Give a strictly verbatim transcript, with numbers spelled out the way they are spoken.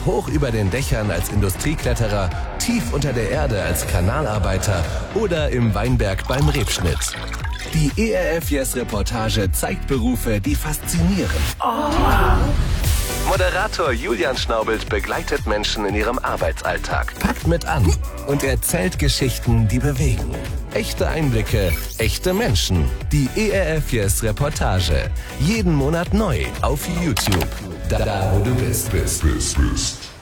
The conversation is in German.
hoch über den Dächern als Industriekletterer, tief unter der Erde als Kanalarbeiter oder im Weinberg beim Rebschnitt. Die E R F Yes Reportage zeigt Berufe, die faszinieren. Moderator Julian Schnaubelt begleitet Menschen in ihrem Arbeitsalltag, packt mit an und erzählt Geschichten, die bewegen. Echte Einblicke, echte Menschen. Die E R F Yes Reportage. Jeden Monat neu auf YouTube. Da, da wo du bist, bist, bist, bist.